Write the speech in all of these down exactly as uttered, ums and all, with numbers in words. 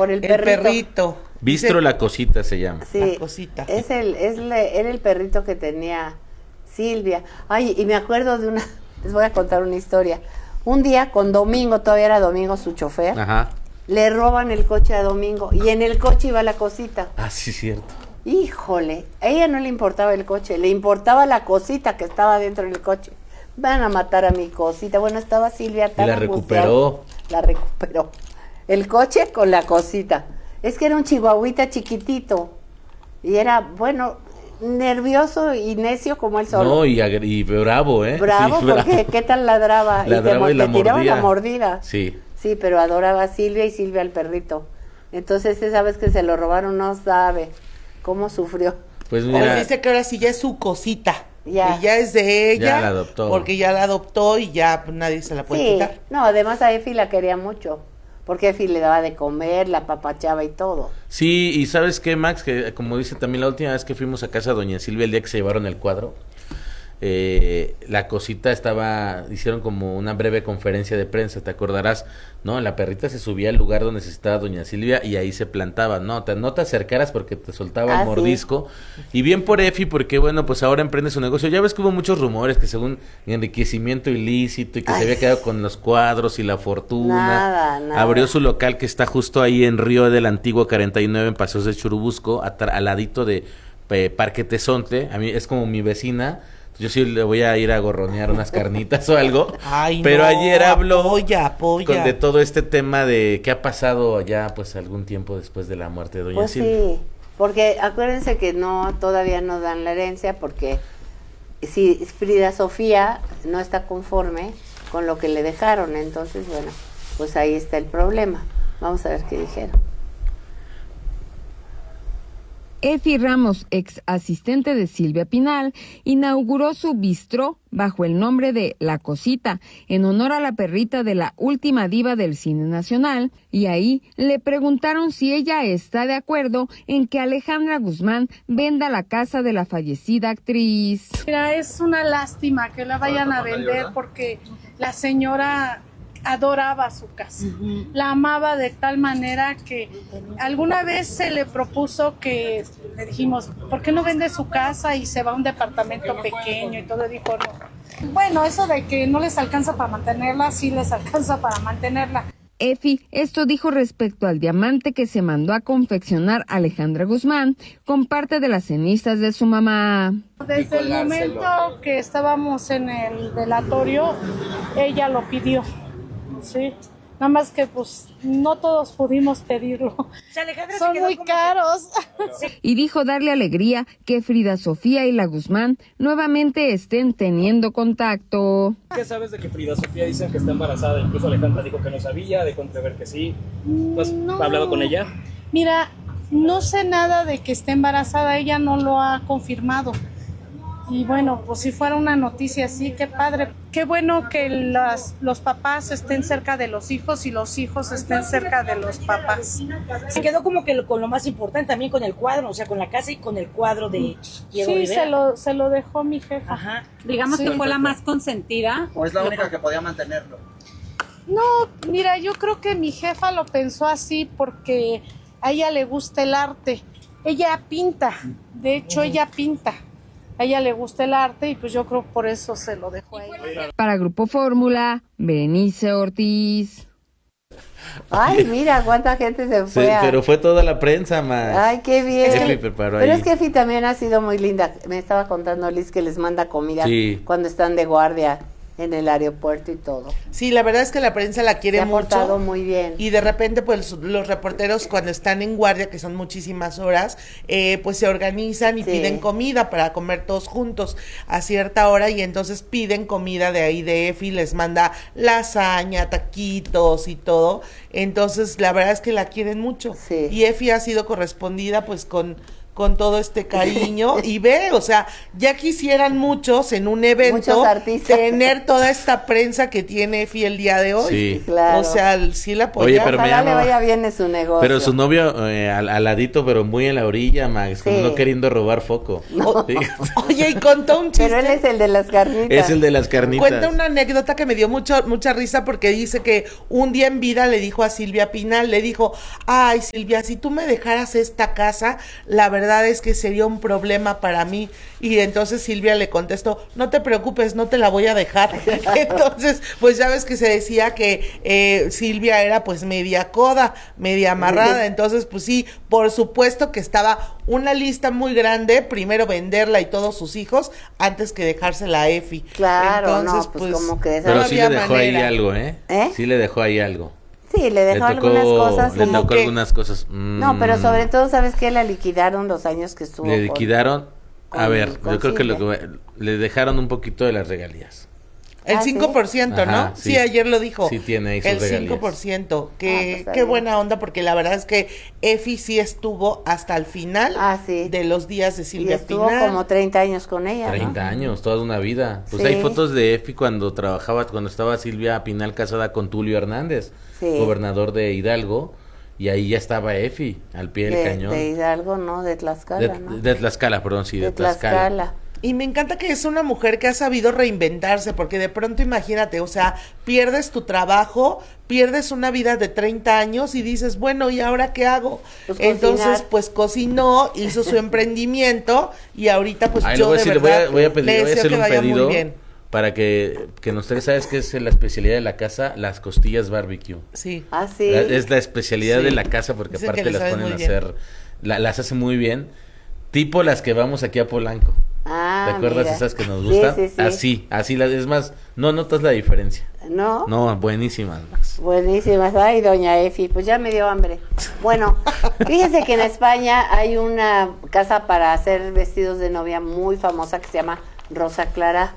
por el, el perrito. perrito. Bistro La Cosita se llama. Sí, La Cosita. es el, es le, era el perrito que tenía Silvia. Ay, y me acuerdo de una, les voy a contar una historia. Un día con Domingo, todavía era Domingo su chofer, Ajá. le roban el coche a Domingo y en el coche iba la Cosita. Ah, sí, cierto. Híjole, a ella no le importaba el coche, le importaba la Cosita que estaba dentro del coche. Van a matar a mi Cosita. Bueno, estaba Silvia tan Y la angustiada. recuperó. La recuperó. El coche con la Cosita. Es que era un chihuahuita chiquitito. Y era, bueno, nervioso y necio como él solo. No, y, agre- y bravo, ¿eh? Bravo, Sí, porque bravo. qué tal ladraba. Ladraba y y te, la te tiraba mordía. la mordida. Sí. Sí, pero adoraba a Silvia y Silvia al perrito. Entonces, esa vez que se lo robaron, no sabe cómo sufrió. Pues Pues mira, dice que ahora sí ya es su Cosita. Ya. Y ya es de ella. Ya la adoptó. Porque ya la adoptó y ya nadie se la puede Sí, quitar. no, además a Efi la quería mucho. Porque Efi le daba de comer, la papachaba y todo. sí, y ¿sabes qué, Max? Que como dice también la última vez que fuimos a casa de Doña Silvia, el día que se llevaron el cuadro, eh, la Cosita estaba, hicieron como una breve conferencia de prensa, te acordarás, ¿no? La perrita se subía al lugar donde se estaba Doña Silvia y ahí se plantaba, no te, no te acercaras porque te soltaba Ah, el mordisco, y bien por Efi, porque bueno, pues ahora emprende su negocio, ya ves que hubo muchos rumores que según enriquecimiento ilícito y que Ay. se había quedado con los cuadros y la fortuna, Nada, nada. abrió su local que está justo ahí en Río del Antiguo cuarenta y nueve en Paseos de Churubusco, atra- al ladito de eh, Parque Tezontle, a mí es como mi vecina. Yo sí le voy a ir a gorronear unas carnitas o algo. Ay, pero no, ayer habló apoya, apoya. con de todo este tema de qué ha pasado ya pues algún tiempo después de la muerte de Doña Pues Silvia. sí, porque acuérdense que no, todavía no dan la herencia porque si Frida Sofía no está conforme con lo que le dejaron, entonces bueno, pues ahí está el problema. Vamos a ver qué dijeron. Efi Ramos, ex asistente de Silvia Pinal, inauguró su bistró bajo el nombre de La Cosita, en honor a la perrita de la última diva del cine nacional, y ahí le preguntaron si ella está de acuerdo en que Alejandra Guzmán venda la casa de la fallecida actriz. Mira, es una lástima que la vayan a vender porque la señora adoraba su casa, uh-huh. La amaba de tal manera que alguna vez se le propuso que le dijimos, ¿por qué no vende su casa y se va a un departamento pequeño? Y todo, dijo no. Bueno, eso de que no les alcanza para mantenerla, sí les alcanza para mantenerla. Efi, esto dijo respecto al diamante que se mandó a confeccionar Alejandra Guzmán con parte de las cenizas de su mamá. Desde el momento que estábamos en el velatorio, ella lo pidió. Sí, nada más que pues no todos pudimos pedirlo. Son muy caros. Y dijo darle alegría que Frida Sofía y la Guzmán nuevamente estén teniendo contacto. ¿Qué sabes de que Frida Sofía dicen que está embarazada? Incluso Alejandra dijo que no sabía, de entrever que sí. ¿Has no, hablado con ella? Mira, no sé nada de que esté embarazada, ella no lo ha confirmado. Y bueno, pues si fuera una noticia así, qué padre. Qué bueno que las, los papás estén cerca de los hijos y los hijos estén cerca de los papás. Se quedó como que lo, con lo más importante también con el cuadro, o sea, con la casa y con el cuadro de Diego Sí, Rivera. se lo, se lo dejó mi jefa. Ajá. Digamos Sí. que fue la más consentida. ¿O es la única que podía mantenerlo? No, mira, yo creo que mi jefa lo pensó así porque a ella le gusta el arte. Ella pinta, de hecho ella pinta. A ella le gusta el arte y pues yo creo por eso se lo dejó a ella. Para Grupo Fórmula, Berenice Ortiz. Ay, mira cuánta gente se fue. Sí, a... pero fue toda la prensa, Max. Ay, qué bien. Efi preparó Pero ahí. es que Efi también ha sido muy linda. Me estaba contando Liz que les manda comida Sí. cuando están de guardia en el aeropuerto y todo. Sí, la verdad es que la prensa la quiere Se ha mucho. portado muy bien. Y de repente, pues, los reporteros cuando están en guardia, que son muchísimas horas, eh, pues se organizan y Sí. piden comida para comer todos juntos a cierta hora y entonces piden comida de ahí de Efi, les manda lasaña, taquitos y todo. Entonces, la verdad es que la quieren mucho. Sí. Y Efi ha sido correspondida, pues, con con todo este cariño y ve, o sea, ya quisieran muchos en un evento Muchos artistas. tener toda esta prensa que tiene Efi el día de hoy. Sí. Claro. O sea, sí la Oye, apoyaba. pero me Ojalá le llama- vaya bien en su negocio. Pero su novio eh, al, al ladito, pero muy en la orilla, Max, como Sí. no queriendo robar foco. O- Sí. Oye, y contó un chiste. Pero él es el de las carnitas. Es el de las carnitas. Cuenta una anécdota que me dio mucho, mucha risa porque dice que un día en vida le dijo a Silvia Pinal, le dijo, ay Silvia, si tú me dejaras esta casa, la verdad es que sería un problema para mí. Y entonces Silvia le contestó, no te preocupes, no te la voy a dejar. Entonces, pues ya ves que se decía que eh, Silvia era pues media coda, media amarrada. Entonces, pues sí, por supuesto que estaba una lista muy grande, primero venderla y todos sus hijos, antes que dejársela a Efi. Claro, no, pues, como que esa- Pero no sí le había dejó ahí manera. algo, ¿eh? ¿Eh? Sí le dejó ahí algo. Sí, le dejó le tocó, algunas cosas. le como tocó que- algunas cosas. Mm, No, pero sobre todo, ¿sabes qué? La liquidaron los años que estuvo. Le con- liquidaron. A con- ver, con yo creo que lo Silvia. que le dejaron un poquito de las regalías. El Ah, ¿sí? cinco por ciento, ¿no? Ajá, sí. sí. ayer lo dijo. Sí tiene ahí sus El regalías. cinco por ciento. Ah, Que, pues está qué bien. buena onda, porque la verdad es que Efi sí estuvo hasta el final Ah, sí. de los días de Y Silvia estuvo Pinal. como treinta años con ella, ¿no? treinta años, toda una vida. Pues Sí. hay fotos de Efi cuando trabajaba, cuando estaba Silvia Pinal casada con Tulio Hernández, Sí. gobernador de Hidalgo, y ahí ya estaba Efi, al pie del De, cañón. de Hidalgo, ¿no? De Tlaxcala, de, ¿no? de Tlaxcala, perdón, sí, de, De Tlaxcala. Tlaxcala. Y me encanta que es una mujer que ha sabido reinventarse, porque de pronto imagínate, o sea, pierdes tu trabajo, pierdes una vida de treinta años y dices, bueno, ¿y ahora qué hago? Pues Entonces, cocinar. pues cocinó, hizo su emprendimiento y ahorita pues Ay, le yo voy a de decir, le voy a, verdad voy a pedir, le voy a deseo hacer que un vaya pedido muy bien. para que, que ustedes saben que es la especialidad de la casa, las costillas barbecue. Sí. Ah, sí. La- es la especialidad Sí. de la casa porque Dicen que aparte le las saben ponen a muy bien. hacer, la- las hace muy bien, tipo las que vamos aquí a Polanco. Ah, ¿Te acuerdas mira. esas que nos Sí, gustan? sí, sí. Así, así, las- es más, no notas la diferencia. ¿No? No, buenísimas, Max. Buenísimas. Ay, doña Efi, pues ya me dio hambre. Bueno, fíjese que en España hay una casa para hacer vestidos de novia muy famosa que se llama Rosa Clara.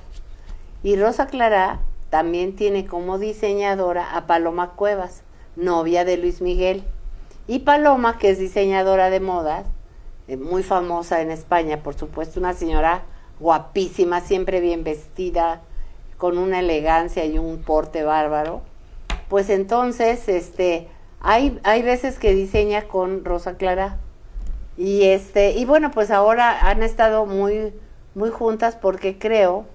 Y Rosa Clara también tiene como diseñadora a Paloma Cuevas, novia de Luis Miguel. Y Paloma, que es diseñadora de modas, eh, muy famosa en España, por supuesto, una señora guapísima, siempre bien vestida, con una elegancia y un porte bárbaro. Pues entonces, este, hay, hay veces que diseña con Rosa Clara. Y este, y bueno, pues ahora han estado muy, muy juntas porque creo,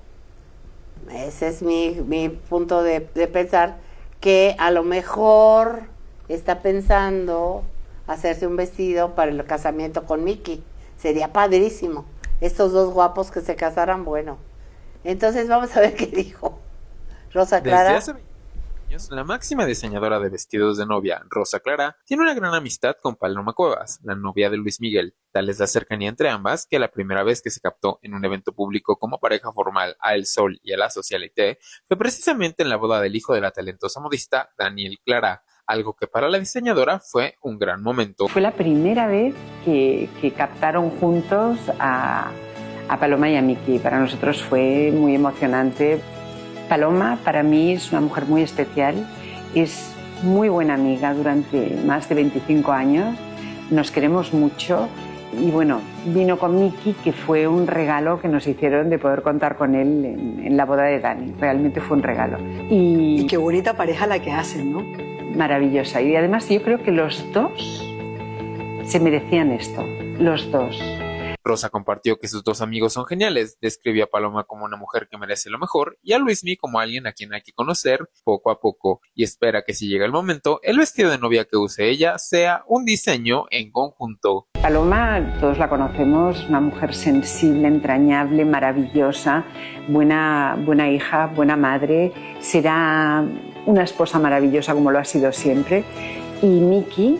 ese es mi, mi punto de, de pensar, que a lo mejor está pensando hacerse un vestido para el casamiento con Miki. Sería padrísimo. Estos dos guapos que se casaran, bueno. Entonces vamos a ver qué dijo Rosa Clara. Desde hace veinte años, la máxima diseñadora de vestidos de novia, Rosa Clara, tiene una gran amistad con Paloma Cuevas, la novia de Luis Miguel. Tal es la cercanía entre ambas que la primera vez que se captó en un evento público como pareja formal a El Sol y a la Socialité fue precisamente en la boda del hijo de la talentosa modista Daniel Clara, algo que para la diseñadora fue un gran momento. Fue la primera vez que, que captaron juntos a, a Paloma y a Miki. Para nosotros fue muy emocionante. Paloma para mí es una mujer muy especial, es muy buena amiga durante más de veinticinco años, nos queremos mucho y bueno, vino con Miki, que fue un regalo que nos hicieron de poder contar con él en, en la boda de Dani, realmente fue un regalo. Y, y qué bonita pareja la que hacen, ¿no? Maravillosa, y además yo creo que los dos se merecían esto, los dos. Rosa compartió que sus dos amigos son geniales, describió a Paloma como una mujer que merece lo mejor y a Luismi como alguien a quien hay que conocer poco a poco, y espera que si llega el momento, el vestido de novia que use ella sea un diseño en conjunto. Paloma, todos la conocemos, una mujer sensible, entrañable, maravillosa, buena, buena hija, buena madre, será una esposa maravillosa como lo ha sido siempre. Y Miki,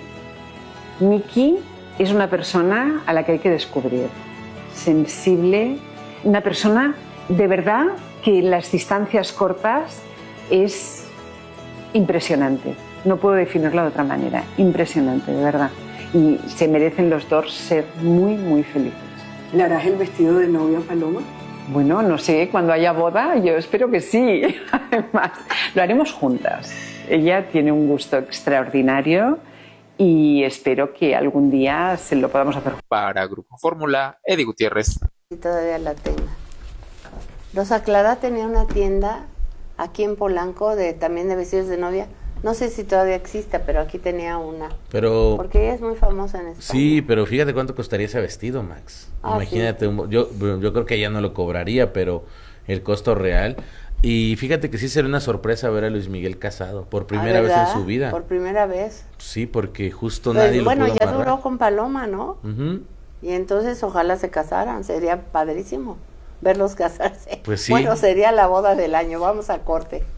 Miki es una persona a la que hay que descubrir, sensible, una persona de verdad que en las distancias cortas es impresionante, no puedo definirla de otra manera, impresionante, de verdad. Y se merecen los dos ser muy, muy felices. ¿Le harás el vestido de novia a Paloma? Bueno, no sé, cuando haya boda, yo espero que sí. Además, lo haremos juntas. Ella tiene un gusto extraordinario y espero que algún día se lo podamos hacer. Para Grupo Fórmula, Eddie Gutiérrez. Y todavía la tenga. Rosa Clara tenía una tienda aquí en Polanco de también de vestidos de novia. No sé si todavía existe, pero aquí tenía una. Pero porque ella es muy famosa en España. Sí, pero fíjate cuánto costaría ese vestido, Max. Ah, Imagínate, sí. un, yo yo creo que ella no lo cobraría, pero el costo real. Y fíjate que sí sería una sorpresa ver a Luis Miguel casado por primera ah, vez en su vida. Por primera vez. Sí, porque justo Pues, nadie bueno, lo pudo ya amarrar. duró con Paloma, ¿no? Uh-huh. Y entonces ojalá se casaran, sería padrísimo verlos casarse. Pues sí. Bueno, sería la boda del año, vamos a corte.